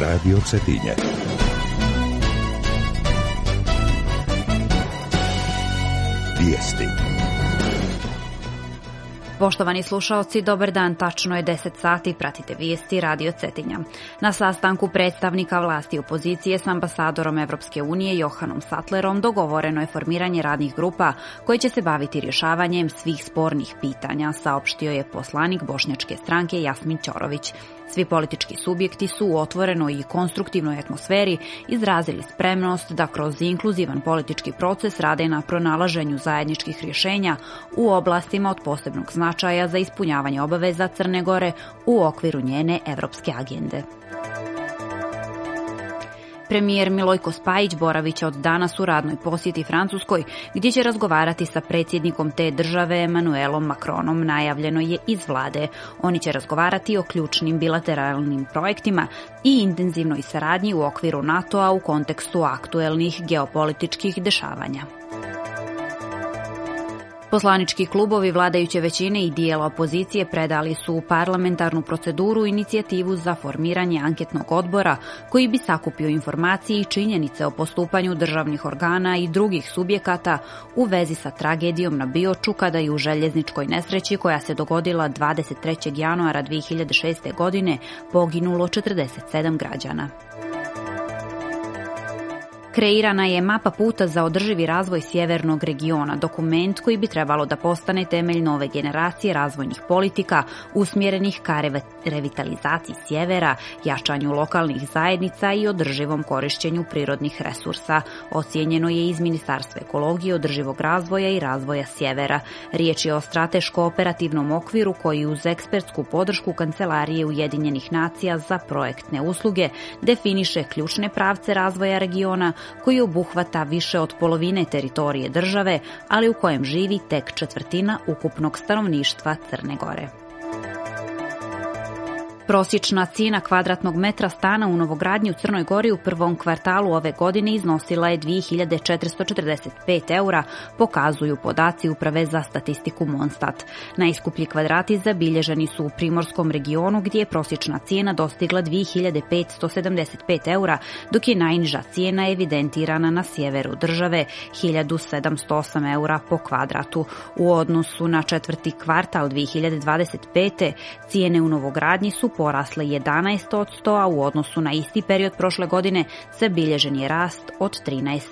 Radio Cetinje. Vijesti. Poštovani slušaoci, dobar dan, tačno je 10 sati, pratite vijesti Radio Cetinja. Na sastanku predstavnika vlasti i opozicije s ambasadorom Evropske unije Johanom Sattlerom dogovoreno je formiranje radnih grupa koji će se baviti rješavanjem svih spornih pitanja, saopštio je poslanik bošnjačke stranke Jasmin Ćorović. Svi politički subjekti su u otvorenoj i konstruktivnoj atmosferi izrazili spremnost da kroz inkluzivan politički proces rade na pronalaženju zajedničkih rješenja u oblastima od posebnog značaja za ispunjavanje obaveza Crne Gore u okviru njene evropske agende. Premijer Milojko Spajić boravit će od danas u radnoj posjeti Francuskoj, gdje će razgovarati sa predsjednikom te države Emmanuelom Macronom, najavljeno je iz vlade. Oni će razgovarati o ključnim bilateralnim projektima i intenzivnoj saradnji u okviru NATO-a u kontekstu aktuelnih geopolitičkih dešavanja. Poslanički klubovi vladajuće većine i dijela opozicije predali su u parlamentarnu proceduru inicijativu za formiranje anketnog odbora koji bi sakupio informacije i činjenice o postupanju državnih organa i drugih subjekata u vezi sa tragedijom na Bioču kada je u željezničkoj nesreći koja se dogodila 23. januara 2006. godine poginulo 47 građana. Kreirana je mapa puta za održivi razvoj sjevernog regiona, dokument koji bi trebalo da postane temelj nove generacije razvojnih politika usmjerenih ka revitalizaciji sjevera, jačanju lokalnih zajednica i održivom korišćenju prirodnih resursa. Ocijenjeno je iz Ministarstva ekologije, održivog razvoja i razvoja sjevera. Riječ je o strateško-operativnom okviru koji uz ekspertsku podršku Kancelarije Ujedinjenih nacija za projektne usluge definiše ključne pravce razvoja regiona koji obuhvata više od polovine teritorije države, ali u kojem živi tek četvrtina ukupnog stanovništva Crne Gore. Prosječna cijena kvadratnog metra stana u novogradnji u Crnoj Gori u prvom kvartalu ove godine iznosila je 2445 eura, pokazuju podaci Uprave za statistiku Monstat. Najskuplji kvadrati zabilježeni su u primorskom regionu gdje je prosječna cijena dostigla 2575 eura, dok je najniža cijena evidentirana na sjeveru države 1708 eura po kvadratu. U odnosu na četvrti kvartal 2025. cijene u novogradnji su porasle 11%, a u odnosu na isti period prošle godine zabilježen je rast od 13%.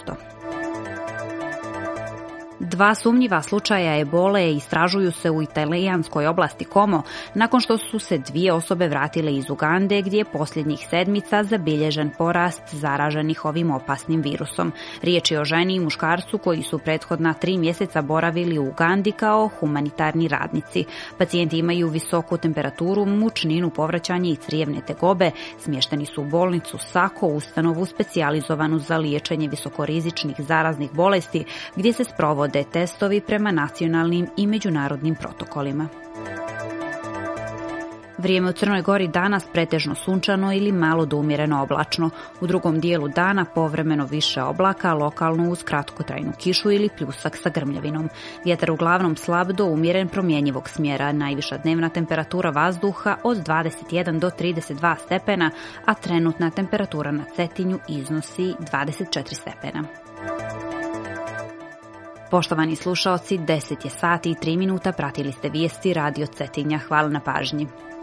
Dva sumnjiva slučaja ebole istražuju se u italijanskoj oblasti Como nakon što su se dvije osobe vratile iz Ugande gdje je posljednjih sedmica zabilježen porast zaraženih ovim opasnim virusom. Riječ je o ženi i muškarcu koji su prethodna 3 mjeseca boravili u Ugandi kao humanitarni radnici. Pacijenti imaju visoku temperaturu, mučninu, povraćanje i crijevne tegobe. Smješteni su u bolnicu Sako, ustanovu specijalizovanu za liječenje visokorizičnih zaraznih bolesti gdje se sprovode testovi prema nacionalnim i međunarodnim protokolima. Vrijeme u Crnoj Gori danas pretežno sunčano ili malo do umjereno oblačno. U drugom dijelu dana povremeno više oblaka, lokalno uz kratkotrajnu kišu ili pljusak sa grmljavinom. Vjetar uglavnom slab do umjeren promjenjivog smjera. Najviša dnevna temperatura vazduha od 21 do 32 stepena, a trenutna temperatura na Cetinju iznosi 24 stepena. Poštovani slušaoci, 10 je sati i 3 minuta, pratili ste vijesti Radio Cetinja. Hvala na pažnji.